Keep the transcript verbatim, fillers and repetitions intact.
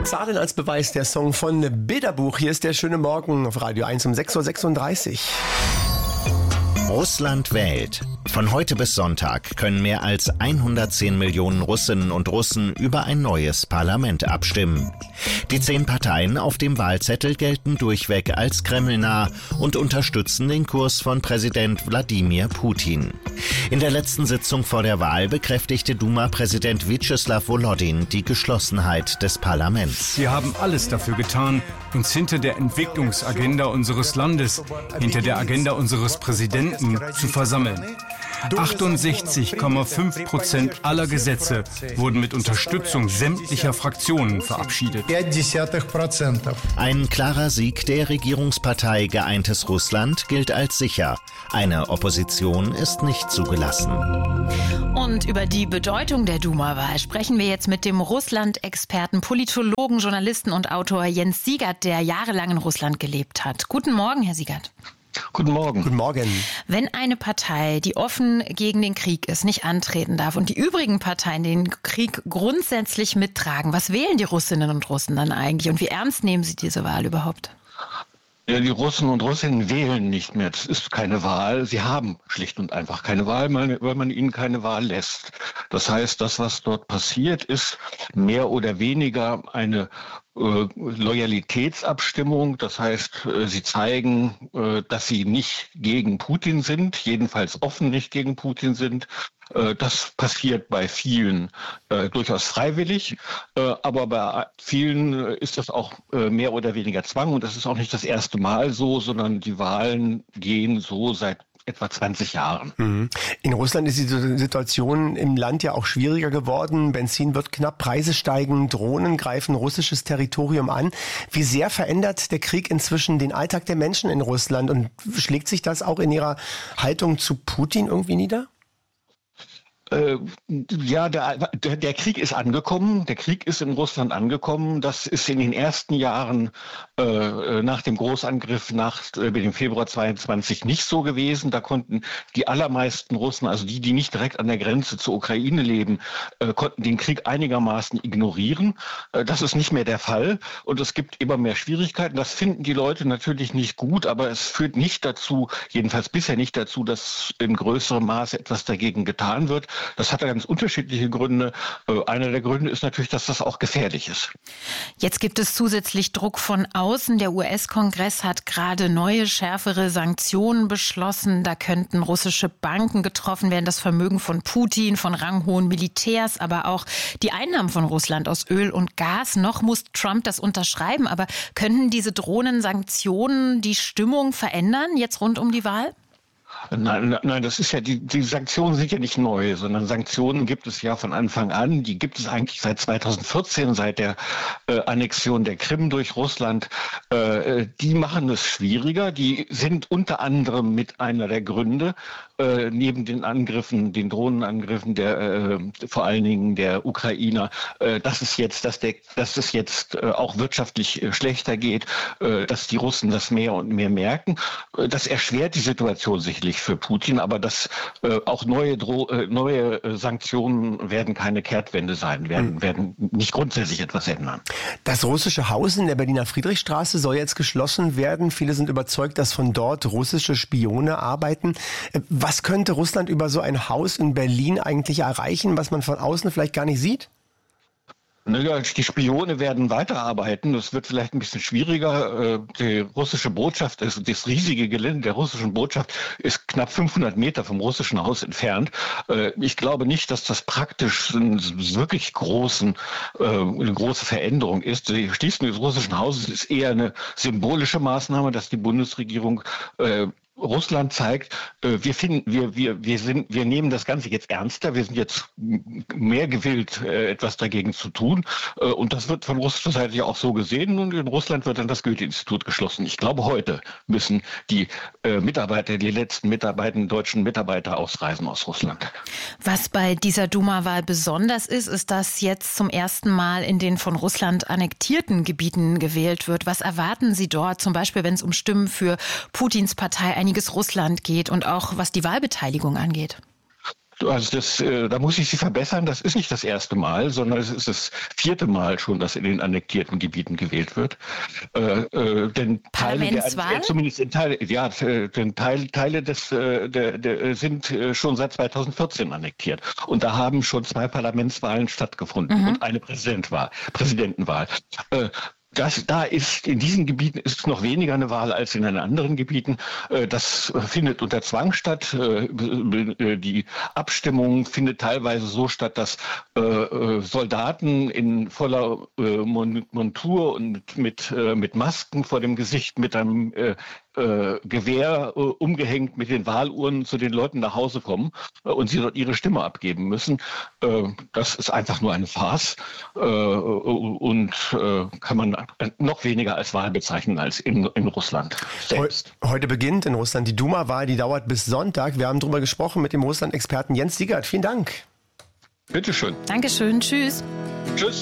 Zahlen als Beweis, der Song von Bilderbuch. Hier ist der schöne Morgen auf Radio eins um sechs Uhr sechsunddreißig. Russland wählt. Von heute bis Sonntag können mehr als hundertzehn Millionen Russinnen und Russen über ein neues Parlament abstimmen. Die zehn Parteien auf dem Wahlzettel gelten durchweg als kremlnah und unterstützen den Kurs von Präsident Wladimir Putin. In der letzten Sitzung vor der Wahl bekräftigte Duma-Präsident Vyacheslav Volodin die Geschlossenheit des Parlaments. Wir haben alles dafür getan, uns hinter der Entwicklungsagenda unseres Landes, hinter der Agenda unseres Präsidenten zu versammeln. achtundsechzig Komma fünf Prozent aller Gesetze wurden mit Unterstützung sämtlicher Fraktionen verabschiedet. Ein klarer Sieg der Regierungspartei Geeintes Russland gilt als sicher. Eine Opposition ist nicht zugelassen. Und über die Bedeutung der Duma-Wahl sprechen wir jetzt mit dem Russland-Experten, Politologen, Journalisten und Autor Jens Siegert, der jahrelang in Russland gelebt hat. Guten Morgen, Herr Siegert. Guten Morgen. Guten Morgen. Wenn eine Partei, die offen gegen den Krieg ist, nicht antreten darf und die übrigen Parteien den Krieg grundsätzlich mittragen, was wählen die Russinnen und Russen dann eigentlich und wie ernst nehmen sie diese Wahl überhaupt? Ja, die Russen und Russinnen wählen nicht mehr. Das ist keine Wahl. Sie haben schlicht und einfach keine Wahl, weil man ihnen keine Wahl lässt. Das heißt, das, was dort passiert, ist mehr oder weniger eine äh, Loyalitätsabstimmung. Das heißt, äh, sie zeigen, äh, dass sie nicht gegen Putin sind, jedenfalls offen nicht gegen Putin sind. Äh, das passiert bei vielen äh, durchaus freiwillig, äh, aber bei vielen äh, ist das auch äh, mehr oder weniger Zwang. Und das ist auch nicht das erste Mal so, sondern die Wahlen gehen so seit etwa zwanzig Jahren. In Russland ist die Situation im Land ja auch schwieriger geworden. Benzin wird knapp, Preise steigen, Drohnen greifen russisches Territorium an. Wie sehr verändert der Krieg inzwischen den Alltag der Menschen in Russland und schlägt sich das auch in ihrer Haltung zu Putin irgendwie nieder? Äh, ja, der, der, der Krieg ist angekommen. Der Krieg ist in Russland angekommen. Das ist in den ersten Jahren äh, nach dem Großangriff nach äh, dem Februar zweiundzwanzig nicht so gewesen. Da konnten die allermeisten Russen, also die, die nicht direkt an der Grenze zur Ukraine leben, äh, konnten den Krieg einigermaßen ignorieren. Äh, das ist nicht mehr der Fall. Und es gibt immer mehr Schwierigkeiten. Das finden die Leute natürlich nicht gut, aber es führt nicht dazu, jedenfalls bisher nicht dazu, dass in größerem Maße etwas dagegen getan wird. Das hat ja ganz unterschiedliche Gründe. Äh, einer der Gründe ist natürlich, dass das auch gefährlich ist. Jetzt gibt es zusätzlich Druck von außen. Der U S-Kongress hat gerade neue, schärfere Sanktionen beschlossen. Da könnten russische Banken getroffen werden, das Vermögen von Putin, von ranghohen Militärs, aber auch die Einnahmen von Russland aus Öl und Gas. Noch muss Trump das unterschreiben, aber könnten diese drohenden Sanktionen die Stimmung verändern, jetzt rund um die Wahl? Nein, nein, das ist ja, die, die Sanktionen sind ja nicht neu, sondern Sanktionen gibt es ja von Anfang an. Die gibt es eigentlich seit zweitausendvierzehn, seit der äh, Annexion der Krim durch Russland. Äh, die machen es schwieriger. Die sind unter anderem mit einer der Gründe, äh, neben den Angriffen, den Drohnenangriffen der, äh, vor allen Dingen der Ukrainer, äh, dass es jetzt, dass der, dass es jetzt äh, auch wirtschaftlich äh, schlechter geht, äh, dass die Russen das mehr und mehr merken. Äh, das erschwert die Situation sicherlich für Putin, aber das äh, auch neue Dro- äh, neue äh, Sanktionen werden keine Kehrtwende sein, werden, werden nicht grundsätzlich etwas ändern. Das russische Haus in der Berliner Friedrichstraße soll jetzt geschlossen werden. Viele sind überzeugt, dass von dort russische Spione arbeiten. Was könnte Russland über so ein Haus in Berlin eigentlich erreichen, was man von außen vielleicht gar nicht sieht? Naja, die Spione werden weiterarbeiten. Das wird vielleicht ein bisschen schwieriger. Die russische Botschaft, also das riesige Gelände der russischen Botschaft ist knapp fünfhundert Meter vom russischen Haus entfernt. Ich glaube nicht, dass das praktisch einen wirklich großen, eine große Veränderung ist. Die Schließung des russischen Hauses ist eher eine symbolische Maßnahme, dass die Bundesregierung Russland zeigt, wir finden, wir, wir, wir sind, wir nehmen das Ganze jetzt ernster, wir sind jetzt mehr gewillt, etwas dagegen zu tun. Und das wird von russischer Seite ja auch so gesehen. Und in Russland wird dann das Goethe-Institut geschlossen. Ich glaube, heute müssen die Mitarbeiter, die letzten Mitarbeiter, deutschen Mitarbeiter ausreisen aus Russland. Was bei dieser Duma-Wahl besonders ist, ist, dass jetzt zum ersten Mal in den von Russland annektierten Gebieten gewählt wird. Was erwarten Sie dort, zum Beispiel, wenn es um Stimmen für Putins Partei Einiges Russland geht und auch was die Wahlbeteiligung angeht? Also das, äh, da muss ich Sie verbessern, das ist nicht das erste Mal, sondern es ist das vierte Mal schon, dass in den annektierten Gebieten gewählt wird. Äh, äh, denn Teile der, äh, zumindest in Teile, ja, denn Teil, Teile des, äh, der, der sind äh, schon seit zweitausendvierzehn annektiert. Und da haben schon zwei Parlamentswahlen stattgefunden mhm. und eine Präsidentwahl, Präsidentenwahl. Äh, Das, da ist, in diesen Gebieten ist es noch weniger eine Wahl als in den anderen Gebieten. Das findet unter Zwang statt. Die Abstimmung findet teilweise so statt, dass Soldaten in voller Montur und mit, mit Masken vor dem Gesicht, mit einem Äh, Gewehr äh, umgehängt mit den Wahlurnen zu den Leuten nach Hause kommen äh, und sie dort ihre Stimme abgeben müssen. Äh, das ist einfach nur eine Farce äh, und äh, kann man noch weniger als Wahl bezeichnen als in, in Russland selbst. Heute beginnt in Russland die Duma-Wahl, die dauert bis Sonntag. Wir haben darüber gesprochen mit dem Russland-Experten Jens Siegert. Vielen Dank. Bitteschön. Dankeschön. Tschüss. Tschüss.